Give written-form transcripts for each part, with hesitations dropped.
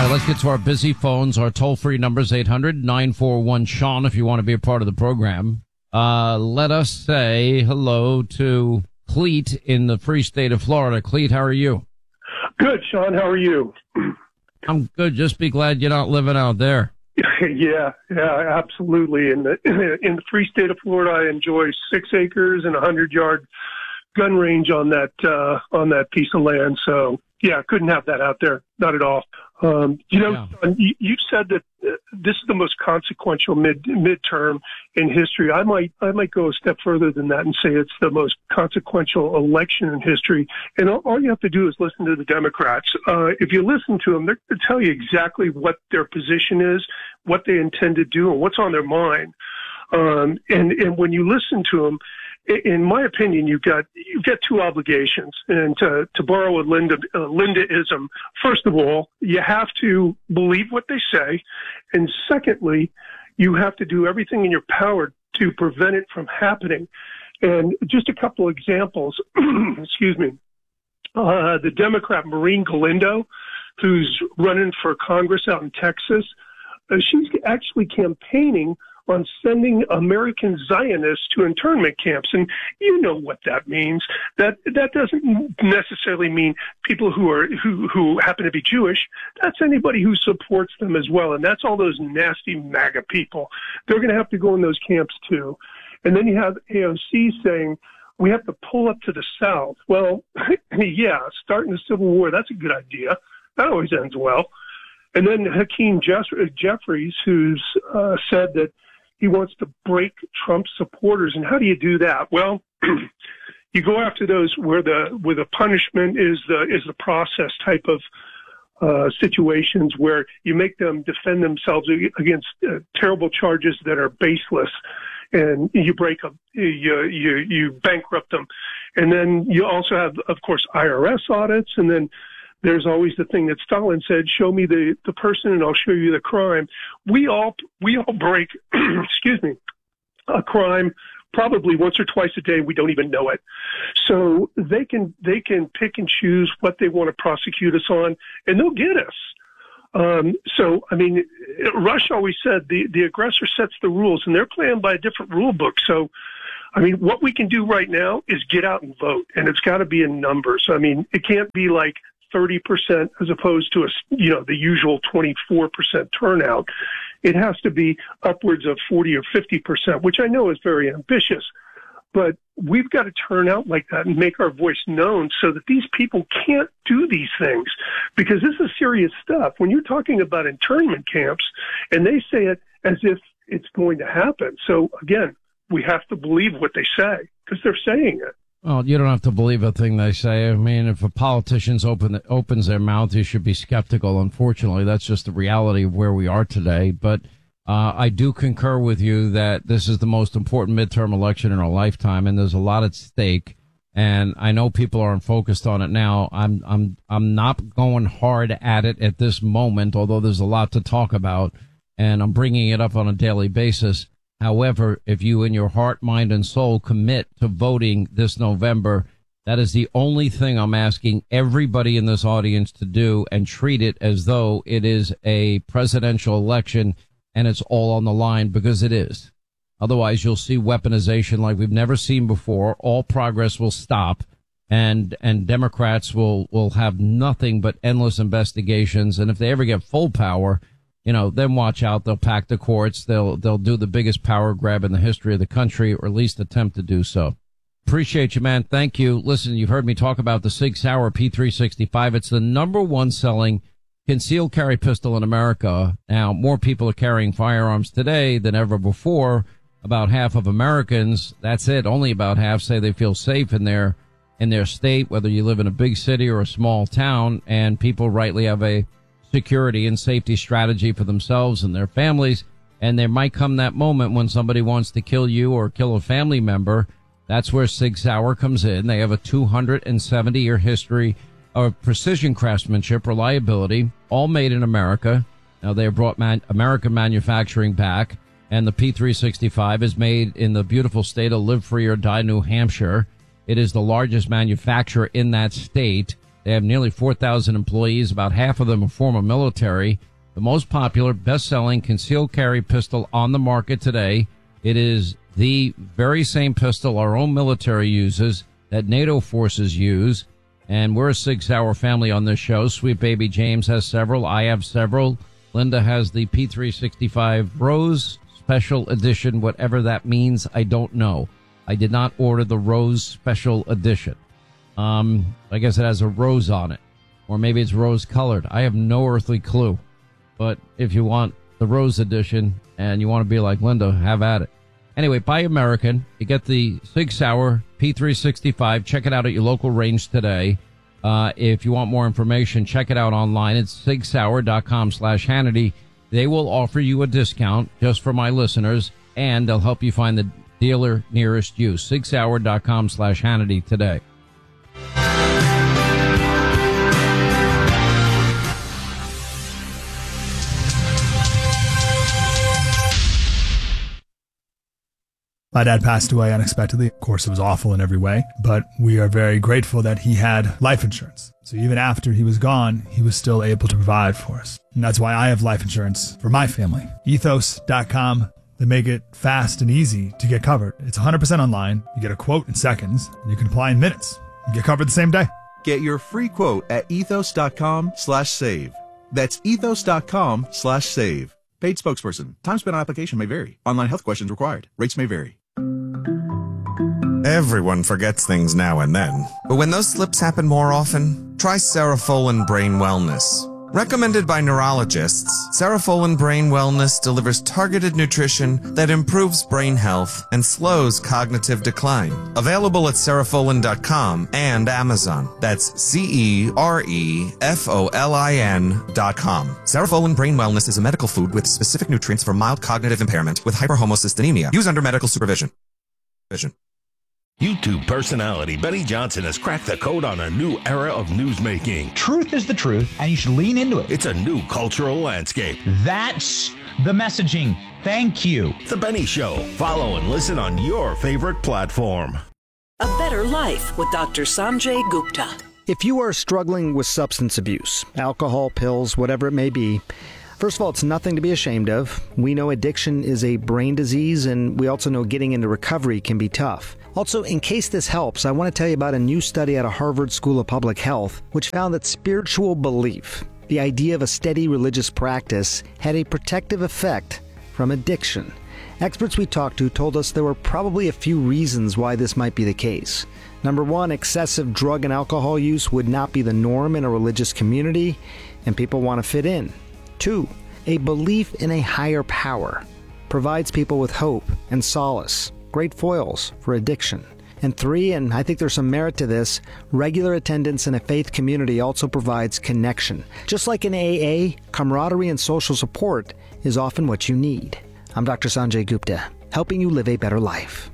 let's get to our busy phones. Our toll-free number is 800-941-SEAN if you want to be a part of the program. Let us say hello to Cleet in the free state of Florida. Cleet, how are you? Good, Sean. How are you? I'm good. Just be glad you're not living out there. Yeah, absolutely. In the free state of Florida, I enjoy 6 acres and a 100-yard gun range on that piece of land. So, yeah, couldn't have that out there. Not at all. You said that this is the most consequential midterm in history. I might go a step further than that and say it's the most consequential election in history. And all you have to do is listen to the Democrats. If you listen to them, they're going to tell you exactly what their position is, what they intend to do, and what's on their mind. And when you listen to them, in my opinion, you've got 2 obligations. And to borrow a Linda-ism, first of all, you have to believe what they say. And secondly, you have to do everything in your power to prevent it from happening. And just a couple of examples, excuse me. The Democrat Maureen Galindo, who's running for Congress out in Texas, she's actually campaigning on sending American Zionists to internment camps. And you know what that means. That doesn't necessarily mean people who happen to be Jewish. That's anybody who supports them as well. And that's all those nasty MAGA people. They're going to have to go in those camps too. And then you have AOC saying, we have to pull up to the South. Well, yeah, starting a civil war, that's a good idea. That always ends well. And then Hakeem Jeffries, who's said that he wants to break Trump supporters. And how do you do that? Well, you go after those where the punishment is the process type of situations where you make them defend themselves against terrible charges that are baseless, and you break them, you bankrupt them. And then you also have, of course, IRS audits, and then there's always the thing that Stalin said, show me the person and I'll show you the crime. We all break, excuse me, a crime probably once or twice a day. We don't even know it. So they can pick and choose what they want to prosecute us on, and they'll get us. So, I mean, Rush always said the aggressor sets the rules, and they're playing by a different rule book. So, I mean, what we can do right now is get out and vote, and it's got to be in numbers. I mean, it can't be like 30% as opposed to the usual 24% turnout. It has to be upwards of 40 or 50%, which I know is very ambitious, but we've got to turn out like that and make our voice known so that these people can't do these things, because this is serious stuff. When you're talking about internment camps, and they say it as if it's going to happen. So again, we have to believe what they say because they're saying it. Well, you don't have to believe a thing they say. I mean, if a politician opens their mouth, you should be skeptical. Unfortunately, that's just the reality of where we are today. But I do concur with you that this is the most important midterm election in our lifetime, and there's a lot at stake. And I know people aren't focused on it now. I'm not going hard at it at this moment, although there's a lot to talk about, and I'm bringing it up on a daily basis. However, if you in your heart, mind, and soul commit to voting this November, that is the only thing I'm asking everybody in this audience to do, and treat it as though it is a presidential election and it's all on the line, because it is. Otherwise, you'll see weaponization like we've never seen before. All progress will stop, and Democrats will have nothing but endless investigations. And if they ever get full power, then watch out. They'll pack the courts. They'll do the biggest power grab in the history of the country, or at least attempt to do so. Appreciate you, man. Thank you. Listen, you've heard me talk about the Sig Sauer P365. It's the #1 selling concealed carry pistol in America. Now, more people are carrying firearms today than ever before. About half of Americans, that's it, only about half, say they feel safe in their state, whether you live in a big city or a small town, and people rightly have a security and safety strategy for themselves and their families. And there might come that moment when somebody wants to kill you or kill a family member. That's where Sig Sauer comes in. They have a 270-year history of precision craftsmanship, reliability, all made in America. Now, they have brought American manufacturing back, and the P365 is made in the beautiful state of Live Free or Die, New Hampshire. It is the largest manufacturer in that state. They They have nearly 4,000 employees. About half of them are former military. The most popular, best-selling concealed carry pistol on the market today. It is the very same pistol our own military uses, that NATO forces use. And we're a Sig Sauer family on this show. Sweet baby James has several. I have several. Linda has the P365 Rose Special Edition, whatever that means. I don't know. I did not order the Rose Special Edition. I guess it has a rose on it, or maybe it's rose colored. I have no earthly clue. But if you want the Rose Edition and you want to be like Linda, have at it. Anyway, buy American. You get the Sig Sauer P365. Check it out at your local range today. If you want more information, check it out online. It's sigsauer.com/Hannity. They will offer you a discount just for my listeners, and they'll help you find the dealer nearest you. sigsauer.com/Hannity today. My dad passed away unexpectedly. Of course, it was awful in every way, but we are very grateful that he had life insurance. So even after he was gone, he was still able to provide for us. And that's why I have life insurance for my family. Ethos.com. They make it fast and easy to get covered. It's 100% online. You get a quote in seconds, and you can apply in minutes. You get covered the same day. Get your free quote at ethos.com/save. That's ethos.com/save. Paid spokesperson. Time spent on application may vary. Online health questions required. Rates may vary. Everyone forgets things now and then, but when those slips happen more often, try Cerefolin Brain Wellness. Recommended by neurologists, Cerefolin Brain Wellness delivers targeted nutrition that improves brain health and slows cognitive decline. Available at cerefolin.com and Amazon. That's CEREFOLIN.com. Cerefolin Brain Wellness is a medical food with specific nutrients for mild cognitive impairment with hyperhomocystinemia. Use under medical supervision. YouTube personality Benny Johnson has cracked the code on a new era of newsmaking. Truth is the truth, and you should lean into it. It's a new cultural landscape. That's the messaging. Thank you. The Benny Show. Follow and listen on your favorite platform. A Better Life with Dr. Sanjay Gupta. If you are struggling with substance abuse, alcohol, pills, whatever it may be, first of all, it's nothing to be ashamed of. We know addiction is a brain disease, and we also know getting into recovery can be tough. Also, in case this helps, I want to tell you about a new study out of Harvard School of Public Health, which found that spiritual belief, the idea of a steady religious practice, had a protective effect from addiction. Experts we talked to told us there were probably a few reasons why this might be the case. Number one, excessive drug and alcohol use would not be the norm in a religious community, and people want to fit in. Two, a belief in a higher power provides people with hope and solace, great foils for addiction. And three, and I think there's some merit to this, regular attendance in a faith community also provides connection. Just like in AA, camaraderie and social support is often what you need. I'm Dr. Sanjay Gupta, helping you live a better life.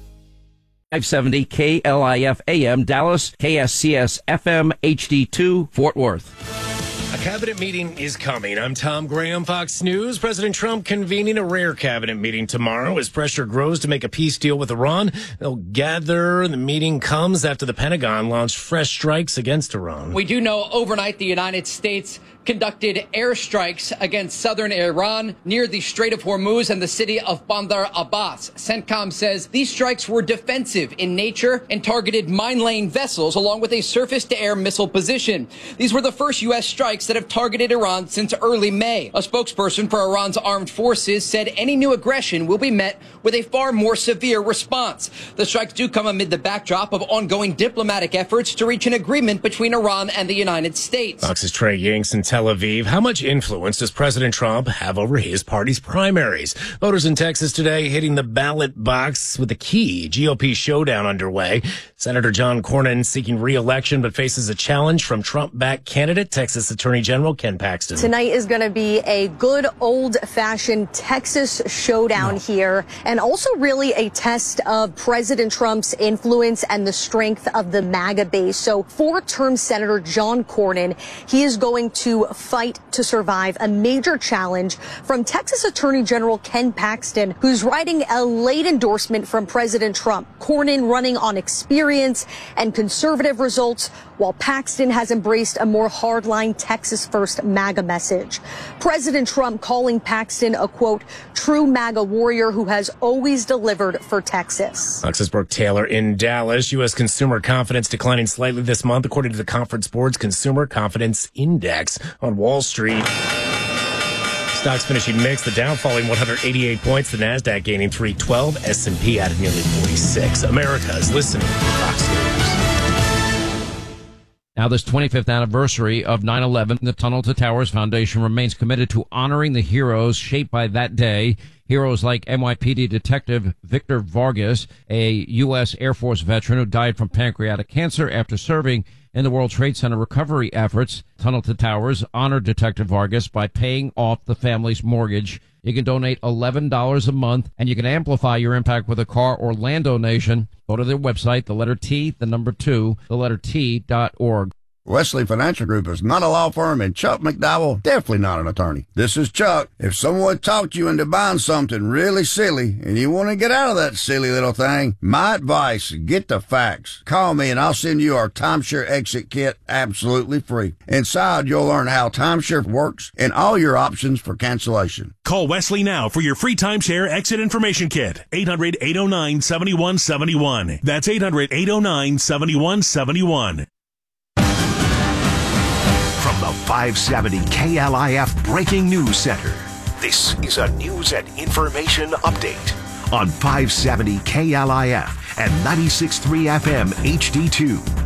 570 KLIF AM Dallas, KSCS FM HD2 Fort Worth. A cabinet meeting is coming. I'm Tom Graham, Fox News. President Trump convening a rare cabinet meeting tomorrow as pressure grows to make a peace deal with Iran. They'll gather. The meeting comes after the Pentagon launched fresh strikes against Iran. We do know overnight the United States conducted airstrikes against southern Iran near the Strait of Hormuz and the city of Bandar Abbas. CENTCOM says these strikes were defensive in nature and targeted mine-laying vessels along with a surface-to-air missile position. These were the first U.S. strikes that have targeted Iran since early May. A spokesperson for Iran's armed forces said any new aggression will be met with a far more severe response. The strikes do come amid the backdrop of ongoing diplomatic efforts to reach an agreement between Iran and the United States. Fox's Trey Yingst in Tel Aviv. How much influence does President Trump have over his party's primaries? Voters in Texas today hitting the ballot box with a key GOP showdown underway. Senator John Cornyn seeking re-election but faces a challenge from Trump-backed candidate, Texas Attorney Attorney General Ken Paxton. Tonight is going to be a good old-fashioned Texas showdown here, and also really a test of President Trump's influence and the strength of the MAGA base. So four-term Senator John Cornyn, he is going to fight to survive a major challenge from Texas Attorney General Ken Paxton, who's writing a late endorsement from President Trump. Cornyn running on experience and conservative results, while Paxton has embraced a more hardline Texas first MAGA message. President Trump calling Paxton a, quote, true MAGA warrior who has always delivered for Texas. Alexis Brooke Taylor in Dallas. U.S. consumer confidence declining slightly this month, according to the Conference Board's Consumer Confidence Index on Wall Street. Stocks finishing mixed. The Dow falling 188 points. The Nasdaq gaining 312. S&P added nearly 46. America is listening to Fox News. Now, this 25th anniversary of 9/11, the Tunnel to Towers Foundation remains committed to honoring the heroes shaped by that day. Heroes like NYPD Detective Victor Vargas, a U.S. Air Force veteran who died from pancreatic cancer after serving in the World Trade Center recovery efforts. Tunnel to Towers honored Detective Vargas by paying off the family's mortgage. You can donate $11 a month, and you can amplify your impact with a car or land donation. Go to their website, the letter T, the number 2, the letter T.org. Wesley Financial Group is not a law firm, and Chuck McDowell, definitely not an attorney. This is Chuck. If someone talked you into buying something really silly and you want to get out of that silly little thing, my advice, get the facts. Call me and I'll send you our timeshare exit kit absolutely free. Inside, you'll learn how timeshare works and all your options for cancellation. Call Wesley now for your free timeshare exit information kit. 800-809-7171. That's 800-809-7171. From the 570 KLIF Breaking News Center, this is a news and information update on 570 KLIF and 96.3 FM HD2.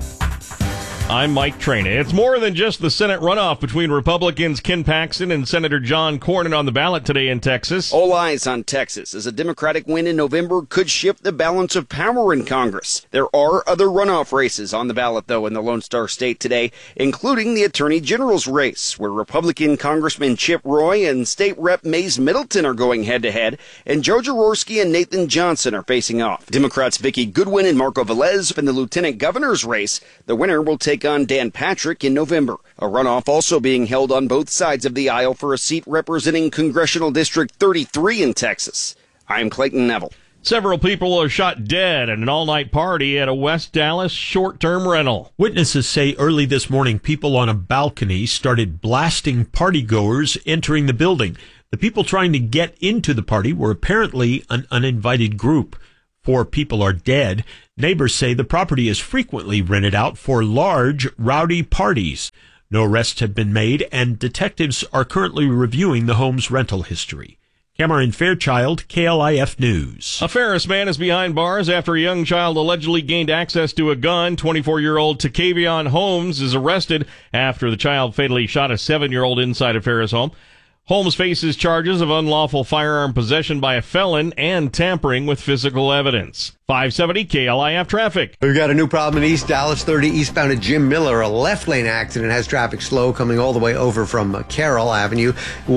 I'm Mike Traina. It's more than just the Senate runoff between Republicans Ken Paxton and Senator John Cornyn on the ballot today in Texas. All eyes on Texas as a Democratic win in November could shift the balance of power in Congress. There are other runoff races on the ballot, though, in the Lone Star State today, including the Attorney General's race, where Republican Congressman Chip Roy and State Rep Mays Middleton are going head-to-head, and Joe Jaworski and Nathan Johnson are facing off. Democrats Vicki Goodwin and Marco Velez in the Lieutenant Governor's race. The winner will take on Dan Patrick in November. A runoff also being held on both sides of the aisle for a seat representing Congressional District 33 in Texas. I'm Clayton Neville. Several people are shot dead at an all-night party at a West Dallas short-term rental. Witnesses say early this morning, people on a balcony started blasting partygoers entering the building. The people trying to get into the party were apparently an uninvited group. 4 people are dead. Neighbors say the property is frequently rented out for large, rowdy parties. No arrests have been made, and detectives are currently reviewing the home's rental history. Cameron Fairchild, KLIF News. A Ferris man is behind bars after a young child allegedly gained access to a gun. 24-year-old Takevion Holmes is arrested after the child fatally shot a 7-year-old inside a Ferris home. Holmes faces charges of unlawful firearm possession by a felon and tampering with physical evidence. 570 KLIF traffic. We've got a new problem in East Dallas, 30 eastbound at Jim Miller. A left lane accident has traffic slow coming all the way over from Carroll Avenue.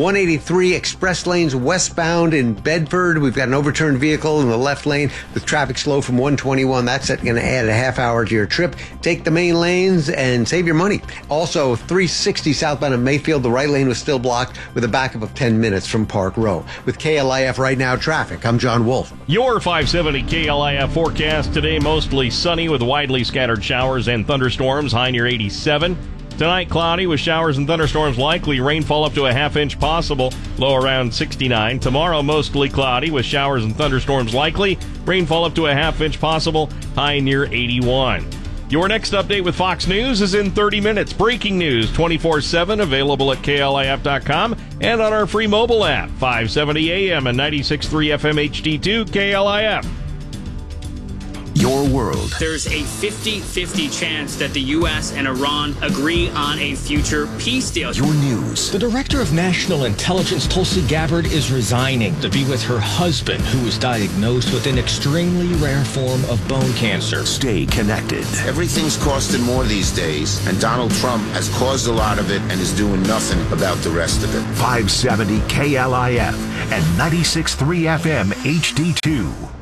183 express lanes westbound in Bedford. We've got an overturned vehicle in the left lane with traffic slow from 121. That's going to add a half hour to your trip. Take the main lanes and save your money. Also, 360 southbound in Mayfield. The right lane was still blocked with a backup of 10 minutes from Park Row. With KLIF Right Now Traffic, I'm John Wolf. Your 570 KLIF forecast today, mostly sunny with widely scattered showers and thunderstorms, high near 87. Tonight, cloudy with showers and thunderstorms likely, rainfall up to a half-inch possible, low around 69. Tomorrow, mostly cloudy with showers and thunderstorms likely, rainfall up to a half-inch possible, high near 81. Your next update with Fox News is in 30 minutes. Breaking news 24/7, available at KLIF.com and on our free mobile app, 570 AM and 96.3 FM HD2 KLIF. Your world. There's a 50-50 chance that the U.S. and Iran agree on a future peace deal. Your news. The director of national intelligence, Tulsi Gabbard, is resigning to be with her husband, who was diagnosed with an extremely rare form of bone cancer. Stay connected. Everything's costing more these days, and Donald Trump has caused a lot of it and is doing nothing about the rest of it. 570 KLIF and 96.3 FM HD2.